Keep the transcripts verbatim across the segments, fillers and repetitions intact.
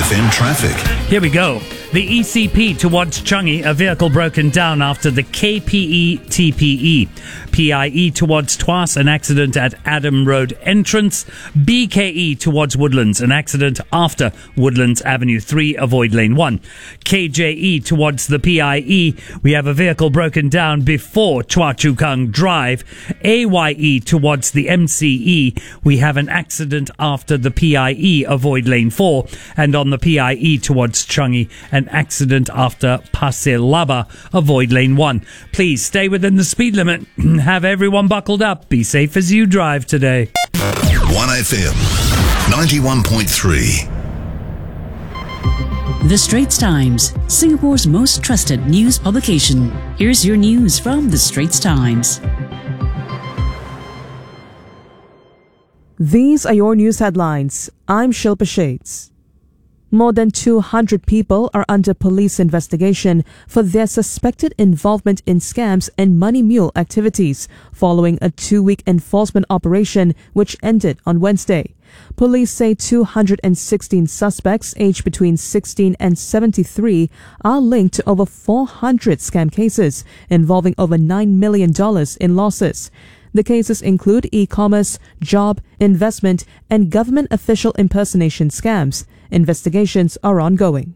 F M traffic. Here we go. The E C P towards Changi, a vehicle broken down after the K P E T P E. P I E towards Tuas, an accident at Adam Road entrance. B K E towards Woodlands, an accident after Woodlands Avenue three, avoid lane one. K J E towards the P I E, we have a vehicle broken down before Chua Chu Kang Drive. A Y E towards the M C E, we have an accident after the P I E, avoid lane four. And on the P I E towards Changi, an accident after Pasir Laba, avoid lane one. Please stay within the speed limit. Have everyone buckled up. Be safe as you drive today. one F M ninety-one point three. The Straits Times, Singapore's most trusted news publication. Here's your news from The Straits Times. These are your news headlines. I'm Shilpa Shades. More than two hundred people are under police investigation for their suspected involvement in scams and money mule activities following a two-week enforcement operation which ended on Wednesday. Police say two hundred sixteen suspects aged between sixteen and seventy-three are linked to over four hundred scam cases involving over nine million dollars in losses. The cases include e-commerce, job, investment, and government official impersonation scams. Investigations are ongoing.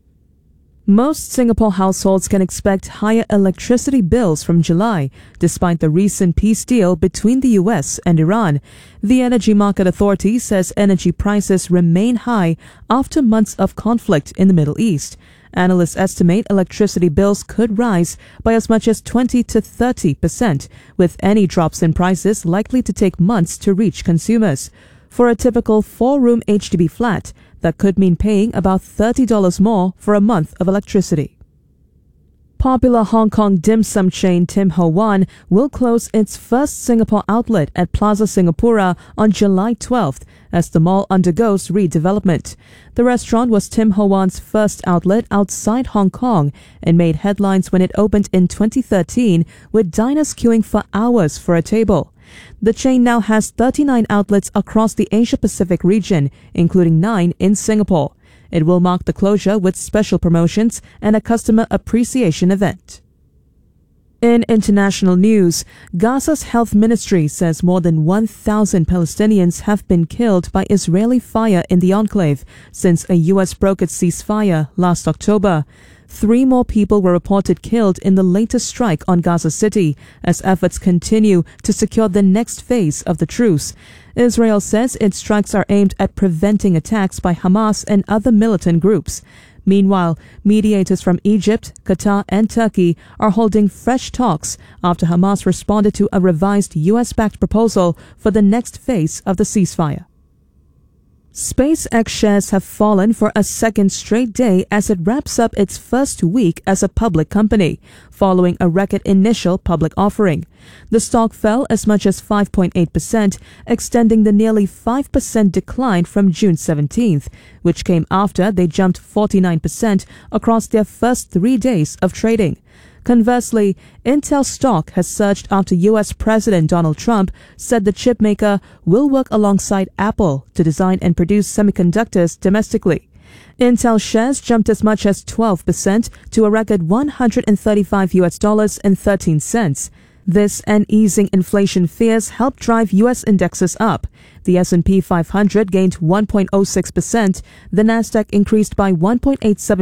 Most Singapore households can expect higher electricity bills from July, despite the recent peace deal between the U S and Iran. The Energy Market Authority says energy prices remain high after months of conflict in the Middle East. Analysts estimate electricity bills could rise by as much as twenty to thirty percent, with any drops in prices likely to take months to reach consumers. For a typical four-room H D B flat, that could mean paying about thirty dollars more for a month of electricity. Popular Hong Kong dim sum chain Tim Ho Wan will close its first Singapore outlet at Plaza Singapura on July twelfth as the mall undergoes redevelopment. The restaurant was Tim Ho Wan's first outlet outside Hong Kong and made headlines when it opened in twenty thirteen, with diners queuing for hours for a table. The chain now has thirty-nine outlets across the Asia-Pacific region, including nine in Singapore. It will mark the closure with special promotions and a customer appreciation event. In international news, Gaza's health ministry says more than one thousand Palestinians have been killed by Israeli fire in the enclave since a U S brokered ceasefire last October. Three more people were reported killed in the latest strike on Gaza City as efforts continue to secure the next phase of the truce. Israel says its strikes are aimed at preventing attacks by Hamas and other militant groups. Meanwhile, mediators from Egypt, Qatar and Turkey are holding fresh talks after Hamas responded to a revised U S-backed proposal for the next phase of the ceasefire. SpaceX shares have fallen for a second straight day as it wraps up its first week as a public company, following a record initial public offering. The stock fell as much as five point eight percent, extending the nearly five percent decline from June seventeenth, which came after they jumped forty-nine percent across their first three days of trading. Conversely, Intel stock has surged after U S President Donald Trump said the chipmaker will work alongside Apple to design and produce semiconductors domestically. Intel shares jumped as much as twelve percent to a record one hundred thirty-five U S dollars and thirteen cents. This and easing inflation fears helped drive U S indexes up. The S and P five hundred gained one point zero six percent. The Nasdaq increased by one point eight seven